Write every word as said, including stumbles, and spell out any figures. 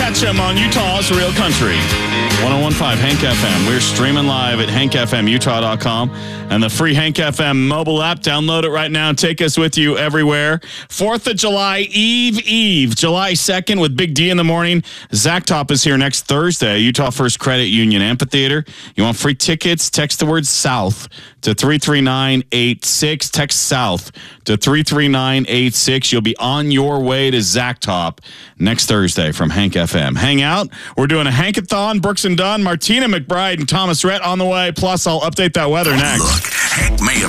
catch them on Utah's Real Country. one oh one point five Hank F M. We're streaming live at hank f m utah dot com and the free Hank F M mobile app. Download it right now. Take us with you everywhere. fourth of July Eve Eve, July second with Big D in the morning. Zach Top is here next Thursday, Utah First Credit Union Amphitheater. You want free tickets? Text the word SOUTH to three three nine eight six. Text SOUTH to three three nine eight six. You'll be on your way to Zach Top next Thursday from Hank F M. Hang out. We're doing a Hankathon. Brooks and Dunn, Martina McBride, and Thomas Rhett on the way. Plus, I'll update that weather next. Look, Hank may have